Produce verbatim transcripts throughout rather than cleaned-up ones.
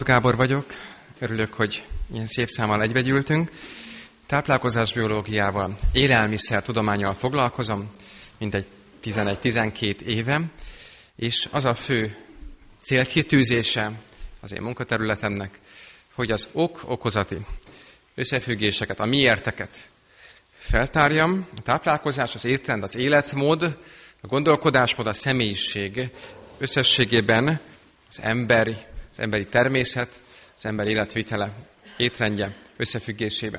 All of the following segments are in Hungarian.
Tóth Gábor vagyok, örülök, hogy ilyen szép számmal egybegyűltünk. Táplálkozásbiológiával, élelmiszer tudománnyal foglalkozom, mintegy tizenegy-tizenkét éve, és az a fő célkitűzése az én munkaterületemnek, hogy az ok-okozati összefüggéseket, a miérteket feltárjam. A táplálkozás, az étrend, az életmód, a gondolkodásmód, a személyiség összességében az emberi, az emberi természet, az ember életvitele, étrendje összefüggésében.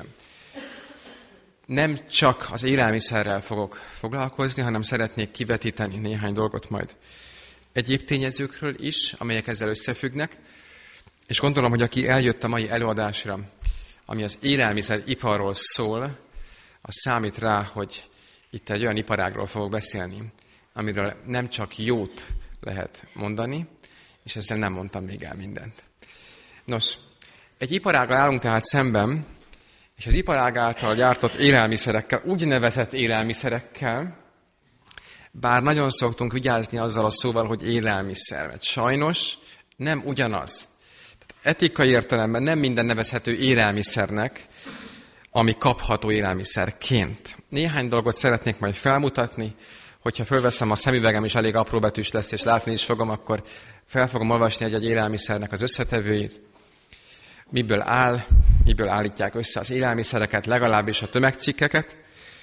Nem csak az élelmiszerrel fogok foglalkozni, hanem szeretnék kivetíteni néhány dolgot majd egyéb tényezőkről is, amelyek ezzel összefüggnek, és gondolom, hogy aki eljött a mai előadásra, ami az élelmiszeriparról szól, az számít rá, hogy itt egy olyan iparágról fogok beszélni, amiről nem csak jót lehet mondani, és ezzel nem mondtam még el mindent. Nos, egy iparággal állunk tehát szemben, és az iparág által gyártott élelmiszerekkel, úgynevezett élelmiszerekkel, bár nagyon szoktunk vigyázni azzal a szóval, hogy élelmiszer, mert sajnos nem ugyanaz. Tehát etikai értelemben nem minden nevezhető élelmiszernek, ami kapható élelmiszerként. Néhány dolgot szeretnék majd felmutatni, hogyha fölveszem a szemüvegem, és elég apró betűs lesz, és látni is fogom, akkor fel fogom olvasni egy-egy élelmiszernek az összetevőit, miből áll, miből állítják össze az élelmiszereket, legalábbis a tömegcikkeket,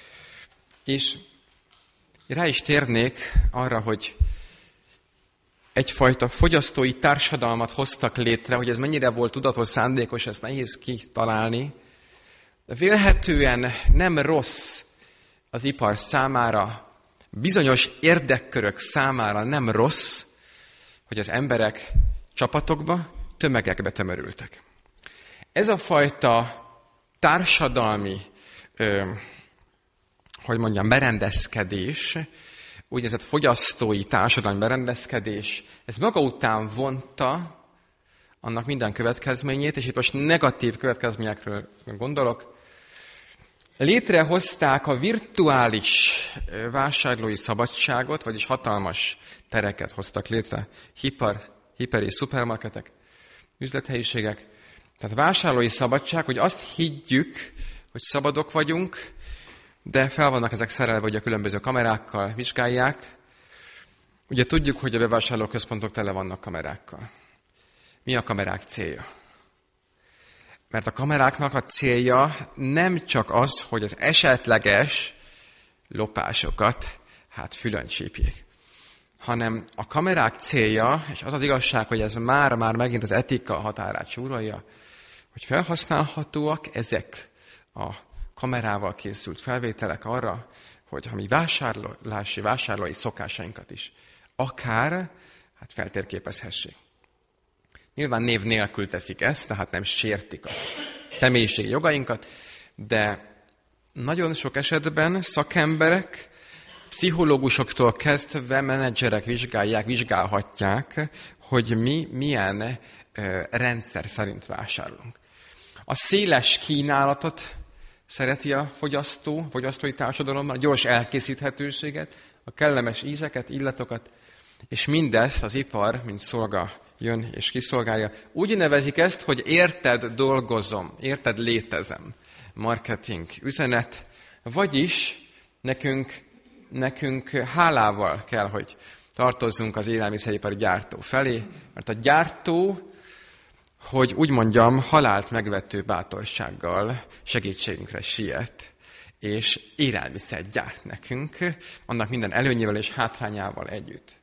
és rá is térnék arra, hogy egyfajta fogyasztói társadalmat hoztak létre, hogy ez mennyire volt tudatos, szándékos, ezt nehéz kitalálni. De vélhetően nem rossz az ipar számára, bizonyos érdekkörök számára nem rossz, hogy az emberek csapatokba, tömegekbe tömörültek. Ez a fajta társadalmi, ö, hogy mondjam, berendezkedés, úgynevezett fogyasztói társadalmi berendezkedés, ez maga után vonta annak minden következményét, és itt most negatív következményekről gondolok. Létrehozták a virtuális vásárlói szabadságot, vagyis hatalmas tereket hoztak létre, hiper, hiper és szupermarketek, üzlethelyiségek. Tehát vásárlói szabadság, hogy azt higgyük, hogy szabadok vagyunk, de fel vannak ezek szerelve, hogy a különböző kamerákkal vizsgálják. Ugye tudjuk, hogy a bevásárlóközpontok tele vannak kamerákkal. Mi a kamerák célja? Mert a kameráknak a célja nem csak az, hogy az esetleges lopásokat hát fülön csípjék, hanem a kamerák célja, és az az igazság, hogy ez már-már megint az etika határát súrolja, hogy felhasználhatóak ezek a kamerával készült felvételek arra, hogy a mi vásárlási, vásárlói szokásainkat is akár hát feltérképezhessék. Nyilván név nélkül teszik ezt, tehát nem sértik a személyiségi jogainkat, de nagyon sok esetben szakemberek, pszichológusoktól kezdve menedzserek vizsgálják, vizsgálhatják, hogy mi milyen ö, rendszer szerint vásárolunk. A széles kínálatot szereti a fogyasztó, fogyasztói társadalomban, a gyors elkészíthetőséget, a kellemes ízeket, illatokat, és mindezt az ipar, mint szolga jön és kiszolgálja. Úgy nevezik ezt, hogy érted dolgozom, érted létezem. Marketing, üzenet, vagyis nekünk, nekünk hálával kell, hogy tartozzunk az élelmiszeripari gyártó felé, mert a gyártó, hogy úgy mondjam, halált megvető bátorsággal segítségünkre siet, és élelmiszert gyárt nekünk, annak minden előnyével és hátrányával együtt.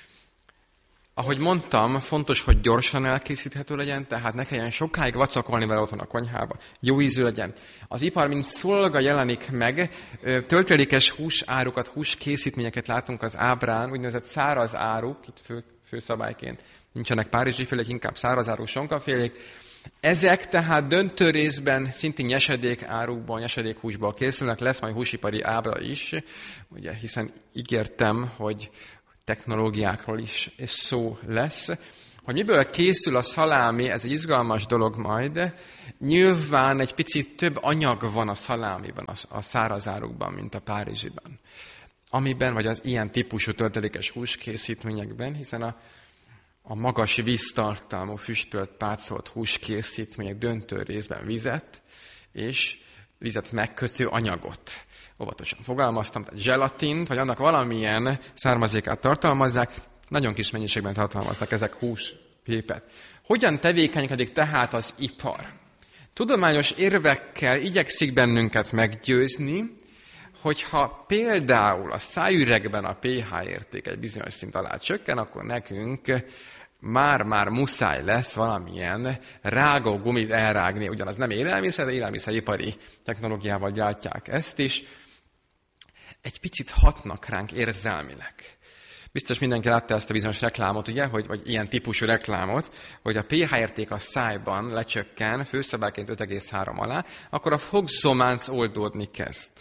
Ahogy mondtam, fontos, hogy gyorsan elkészíthető legyen, tehát ne kelljen sokáig vacakolni vele otthon a konyhába. Jó ízű legyen. Az ipar, mint szolga jelenik meg, töltelékes húsárukat, húskészítményeket látunk az ábrán, úgynevezett száraz áruk, itt fő, főszabályként nincsenek párizsifélék, inkább száraz áruk, sonkafélék. Ezek tehát döntő részben szintén nyesedék árukból, nyesedék húsból készülnek, lesz majd húsipari ábra is, ugye, hiszen ígértem, hogy technológiákról is és szó lesz. Hogy miből készül a szalámi, ez egy izgalmas dolog majd. Nyilván egy picit több anyag van a szalámiban, a szárazárukban, mint a párizsiban. Amiben, vagy az ilyen típusú töltelékes húskészítményekben, hiszen a a magas víztartalmú füstölt pácolt húskészítmények döntő részben vizet, és vizet megkötő anyagot. Óvatosan fogalmaztam, tehát zselatint, vagy annak valamilyen származékát tartalmazzák, nagyon kis mennyiségben tartalmaznak ezek húspépet. Hogyan tevékenykedik tehát az ipar? Tudományos érvekkel igyekszik bennünket meggyőzni, hogyha például a szájüregben a pH érték egy bizonyos szint alá csökken, akkor nekünk már-már muszáj lesz valamilyen rágó gumit elrágni. Ugyanaz nem élelmiszer, de élelmiszeripari technológiával gyártják ezt is. Egy picit hatnak ránk érzelmileg. Biztos mindenki látta ezt a bizonyos reklámot, ugye, hogy, vagy ilyen típusú reklámot, hogy a pH érték a szájban lecsökken főszabályként öt egész három alá, akkor a fogzománc oldódni kezd.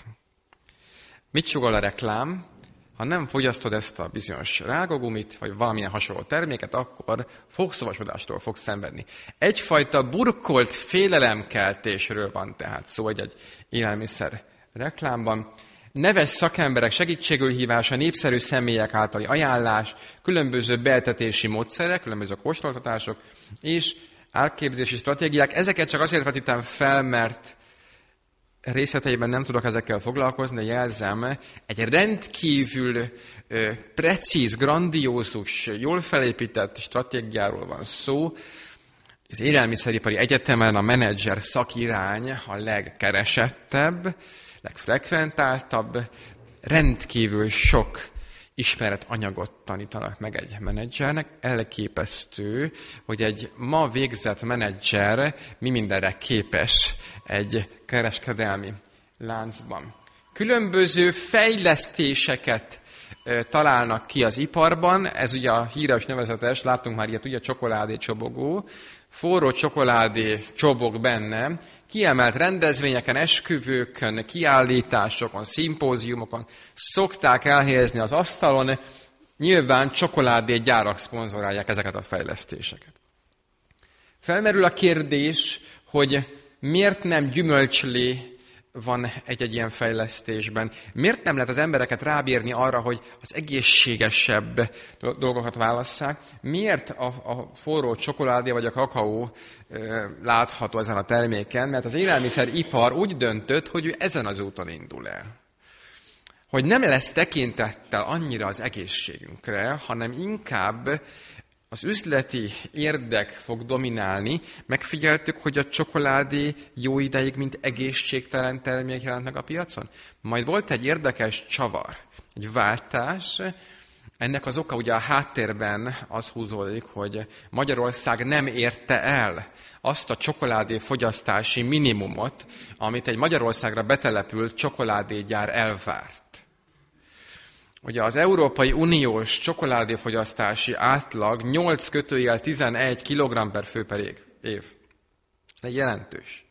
Mit sugall a reklám? Ha nem fogyasztod ezt a bizonyos rágógumit, vagy valamilyen hasonló terméket, akkor fogszavasodástól fogsz szenvedni. Egyfajta burkolt félelemkeltésről van tehát szó egy élelmiszer reklámban. Neves szakemberek segítségül hívása, népszerű személyek általi ajánlás, különböző beeltetési módszerek, különböző kóstoltatások és árképzési stratégiák. Ezeket csak azért vetítem fel, mert részleteiben nem tudok ezekkel foglalkozni, de jelzem, egy rendkívül ö, precíz, grandiózus, jól felépített stratégiáról van szó. Az élelmiszeripari egyetemen a menedzser szakirány a legkeresettebb, legfrekventáltabb, rendkívül sok ismeret anyagot tanítanak meg egy menedzsernek. Elképesztő, hogy egy ma végzett menedzser mi mindenre képes egy kereskedelmi láncban. Különböző fejlesztéseket találnak ki az iparban, ez ugye a híres nevezetes, láttunk már ilyet, ugye csokoládé csobogó, forró csokoládé csobog benne, kiemelt rendezvényeken, esküvőkön, kiállításokon, szimpóziumokon szokták elhelyezni az asztalon, nyilván csokoládégyárak szponzorálják ezeket a fejlesztéseket. Felmerül a kérdés, hogy miért nem gyümölcslé van egy-egy ilyen fejlesztésben? Miért nem lehet az embereket rábírni arra, hogy az egészségesebb dolgokat válasszák? Miért a, a forró csokoládé vagy a kakaó ö, látható ezen a terméken? Mert az élelmiszeripar úgy döntött, hogy ő ezen az úton indul el. Hogy nem lesz tekintettel annyira az egészségünkre, hanem inkább az üzleti érdek fog dominálni. Megfigyeltük, hogy a csokoládé jó ideig, mint egészségtelen termék jelent meg a piacon? Majd volt egy érdekes csavar, egy váltás. Ennek az oka ugye a háttérben az húzódik, hogy Magyarország nem érte el azt a csokoládé fogyasztási minimumot, amit egy Magyarországra betelepült csokoládégyár elvárt. Ugye az Európai Uniós csokoládéfogyasztási átlag nyolc kötőjel tizenegy kilogramm per fő per év. Ez jelentős.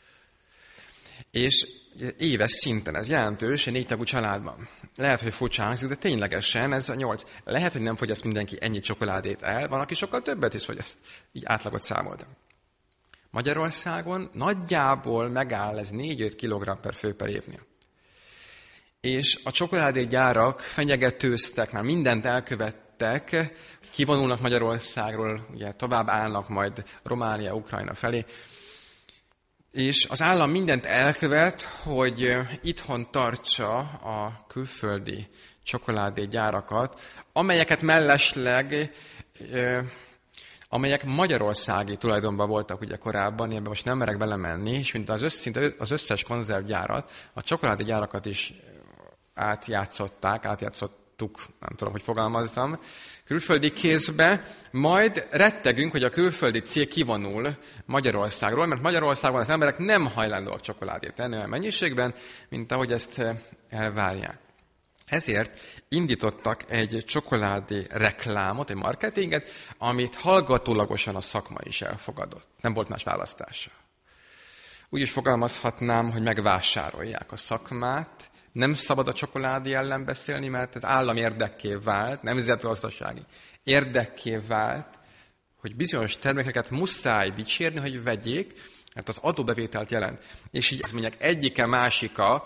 És éves szinten ez jelentős egy négytagú családban. Lehet, hogy furcsa hangzik, de ténylegesen ez a nyolc. Lehet, hogy nem fogyaszt mindenki ennyi csokoládét el, van, aki sokkal többet is fogyaszt. Így átlagot számoltam. Magyarországon nagyjából megáll ez négy-öt kilogramm per fő per évnél. És a csokoládégyárak fenyegetőztek, már mindent elkövettek, kivonulnak Magyarországról, ugye tovább állnak majd Románia, Ukrajna felé, és az állam mindent elkövet, hogy itthon tartsa a külföldi csokoládégyárakat, amelyeket mellesleg, amelyek magyarországi tulajdonban voltak ugye korábban, ilyenben most nem merek belemenni, és mint az, össz, az összes konzervgyárat, a csokoládégyárakat is átjátszották, átjátszottuk, nem tudom, hogy fogalmazzam, külföldi kézbe, majd rettegünk, hogy a külföldi cég kivonul Magyarországról, mert Magyarországon az emberek nem hajlandóak csokoládét tenni olyan mennyiségben, mint ahogy ezt elvárják. Ezért indítottak egy csokoládé reklámot, egy marketinget, amit hallgatólagosan a szakma is elfogadott. Nem volt más választása. Úgy is fogalmazhatnám, hogy megvásárolják a szakmát. Nem szabad a csokoládé ellen beszélni, mert ez állam érdekké vált, nemzetgazdasági érdekké vált, hogy bizonyos termékeket muszáj dicsérni, hogy vegyék, mert az adóbevételt jelent. És így ezt mondják, egyike másika